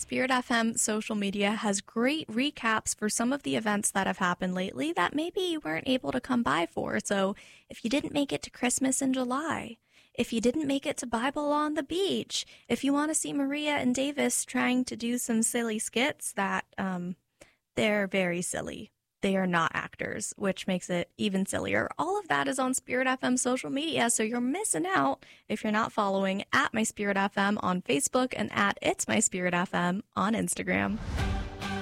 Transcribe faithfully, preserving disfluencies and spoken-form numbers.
Spirit F M social media has great recaps for some of the events that have happened lately that maybe you weren't able to come by for. So if you didn't make it to Christmas in July, if you didn't make it to Bible on the Beach, if you want to see Maria and Davis trying to do some silly skits that um, they're very silly. They are not actors, which makes it even sillier. All of that is on Spirit F M social media, so you're missing out if you're not following at My Spirit F M on Facebook and at It's My Spirit F M on Instagram.